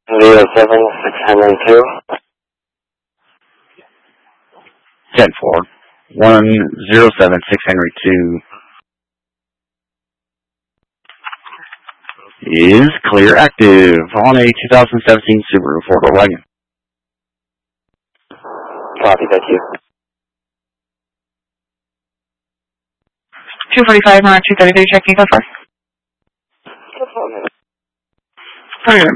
07-602. 10-4. 1076 Henry 2 is clear active on a 2017 Subaru 4-door wagon. Copy, thank you. 245 on 233, checking so far. Okay.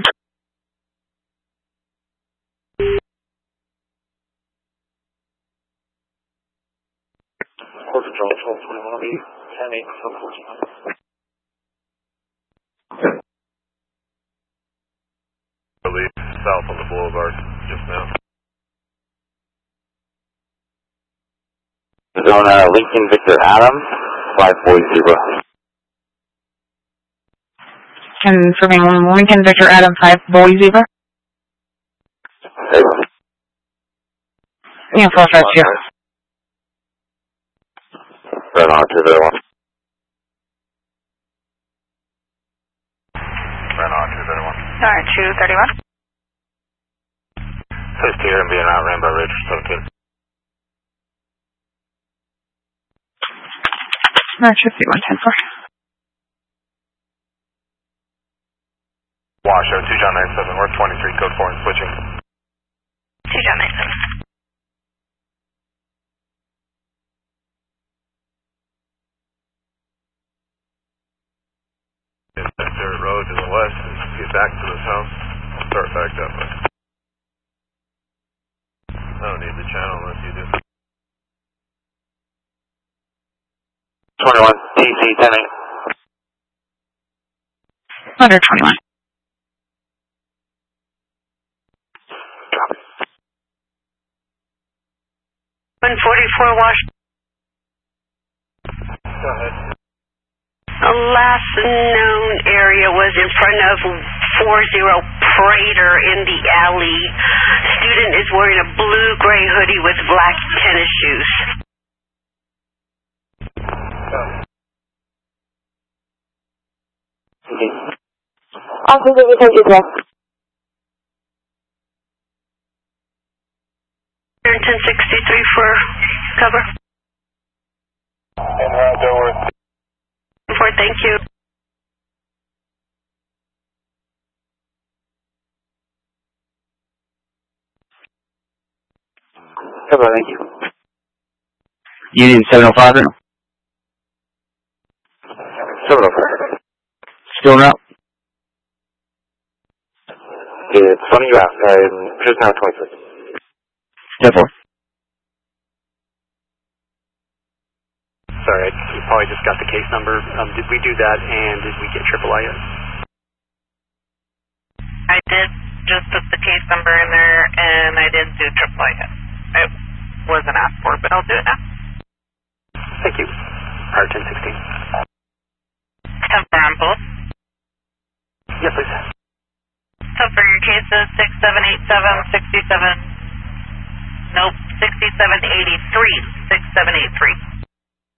Port Control 1221, 10-8, Leave south on the boulevard just now. Zona Lincoln Victor Adams, 540. Confirming Lincoln Victor Adam 5 Boy Zebra. Yeah, full stretch, yeah. Right on to the one. Right on to the one. Alright, 231. Says here and being out Rainbow Ridge, 17. Alright, 5110-4. Washoe, 2 John 97, we're 23, code 4 and switching. 2 John 97. That dirt road to the west and get back to this house. I'll start back that way. I don't need the channel unless you do. 21, DC 10-8. 121. Copy. 144 Wash. Go ahead. The last known area was in front of 40 Prater in the alley. Student is wearing a blue-gray hoodie with black tennis shoes. I'll see you as well. 1063 for cover. And route over. Thank you. Thank you. Union 705 now. 705. Still en route. It's funny you ask. I'm just now 23. 10-4. Sorry, you probably just got the case number. Did we do that and did we get AAA yet? I did just put the case number in there and I didn't do AAA yet. It wasn't asked for, but I'll do it now. Thank you. Prior 1016. 10-4 on both. Yes, please. So for your cases, 6787, 67. Nope, 6783, 6783.